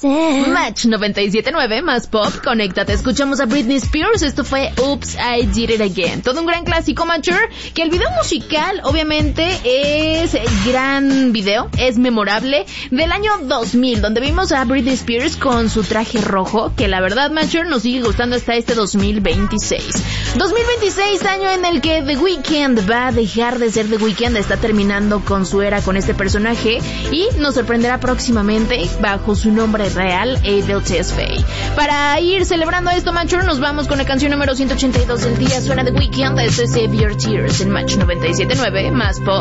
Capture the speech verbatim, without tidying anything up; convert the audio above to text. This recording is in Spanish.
Match noventa y siete punto nueve más pop, conéctate. Escuchamos a Britney Spears, esto fue Oops, I Did It Again. Todo un gran clásico, Mature, que el video musical obviamente es gran video, es memorable, del año dos mil, donde vimos a Britney Spears con su traje rojo, que la verdad, Mature, nos sigue gustando hasta este dos mil veintiséis. dos mil veintiséis, año en el que The Weeknd va a dejar de ser The Weeknd, está terminando con su era con este personaje y nos sorprenderá próximamente bajo su nombre real, Abel Tesfaye. Para ir celebrando esto, Mature, nos vamos con la canción número ciento ochenta y dos del día. Suena The Weeknd, este es Save Your Tears en Match noventa y siete punto nueve más pop.